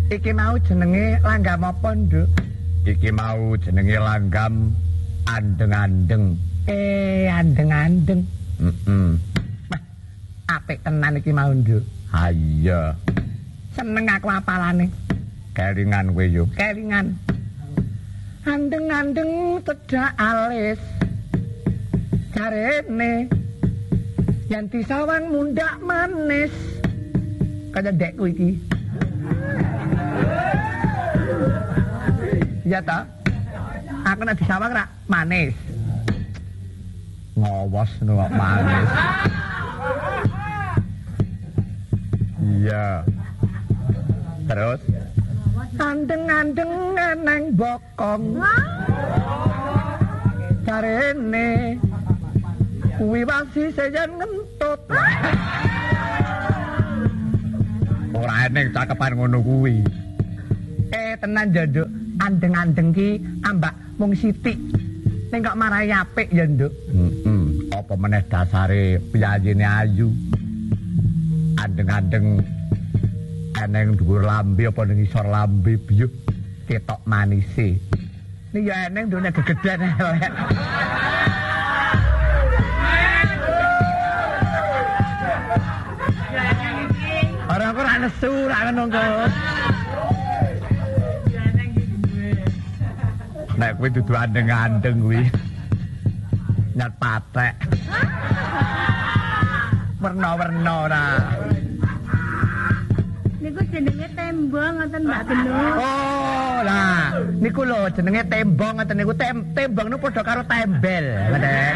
Iki mau jenenge langgam apa, Nduk? Iki mau jenenge langgam andeng-andeng. Andeng-andeng. Heeh. Apik tenan iki mau, Nduk. Ha iya. Seneng aku apalane. Kelingan kowe yo. Kelingan. Andeng-andeng tedak alis. Jarene yen disawang mundak manis. Kaya ndekku iki. Iya ta? Aku nek disawang ra manis. Ngawas no kok manis. Iya. Terus Andeng-andeng eneng bokong. Jarene kuwi wasi sejen ngentut. ora eneng cakepan ngono kuwi. Tenan Nduk, andeng-andeng ki ambak mung sithik. Ning kok marai apik ya, Nduk. Apa meneh dasare piyayine ayu. Andeng-andeng eneng dhuwur lambe apa ning isor lambe biyuh ketok manise. Ning ya eneng ndone gegeden elek. Ora kok ora nesu ra ngono kok. Nek kuwi dudu andeng-andeng kuwi. Nyat patek. Werna-werna ora. Niku jenenge tembong ngoten Mbak Genung. Oh, lah niku lho jenenge tembong ngoten niku tembong niku padha karo tembel, ngoten.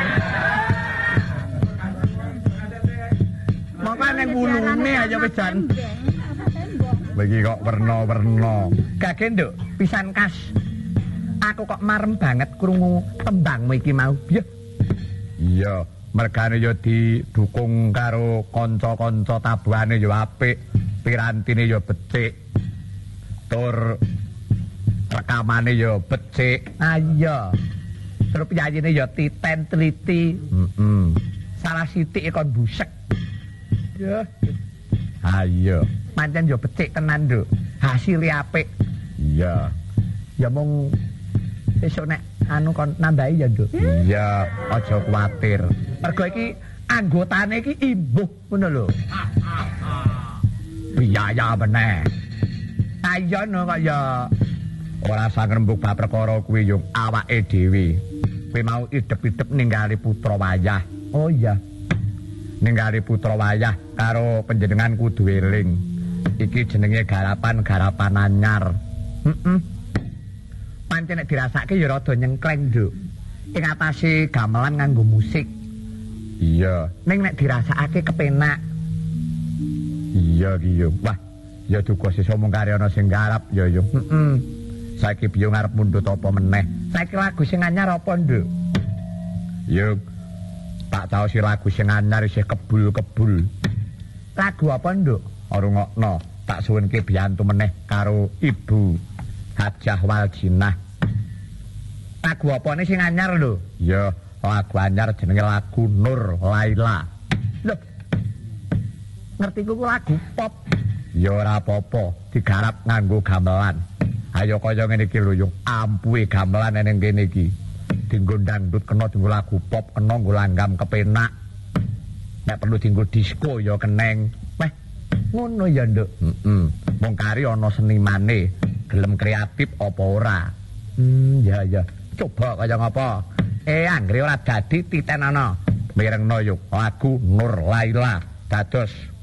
Mongko ning wulune aja wis jan. Lagi kok werna-werna. Gage Nduk, pisan kas. Aku kok marem banget krungu tembangmu iki mau. Piye? Iya, mergane ya didukung karo kanca-kanca tabuhane ya apik, pirantine ya becik. Tur rekamane ya becik. Ah iya. Terus piyayine ya titen teliti. Salah sithik kon busek. Ya. Ha iya. Pancen ya becik tenan, Nduk. Hasile apik. Iya. Ya mung besok nek anu kon nambahi ya, Nduk. Iya, aja kuwatir. Mergo iki anggotane iki imbuh ngono lho. Biaya meneh. Ayo no kok ya Ora sangrembug bab perkara kuwi yo awake dhewe. Kowe mau idep-idep ningali putra wayah. Oh iya. Ningali putra wayah karo panjenengan kudu eling. Iki jenenge garapan-garapan anyar. Pancen nek dirasake ya rada nyengkleng, Nduk. Ing atase gamelan nganggo musik. Iya. Ning nek dirasakake kepenak. Iya ki yo. Wah, ya duka sisa mung kare ana sing garap ya yo. Saiki piye ngarep mundhut apa meneh? Saiki lagu sing anyar apa, Nduk? Yo. Tak caosi lagu sing anyar isih kebul-kebul. Lagu apa, Nduk? Rungokno, tak suwunke biyantu meneh karo Ibu Hajah Waljinah. Lagu apane sing anyar lho? Ya, lagu anyar jenenge lagu Nur Laila. Lho. Ngerti ku lagu pop. Ya ora apa-apa, digarap nganggo gamelan. Ayo kaya ngene iki lho, yung ampuhe gamelan ning kene iki. Dinggo dangdut kena dinggo lagu pop kena nggo langgam kepenak. Nek perlu dinggo disco ya keneng. Weh, ngono ya, Nduk. Wong kari ana senimane, gelem kreatif apa ora? Ya. Coba kaya ngapa? Anggere ora dadi titen ana. Mirengno yo lagu Nur Laila dados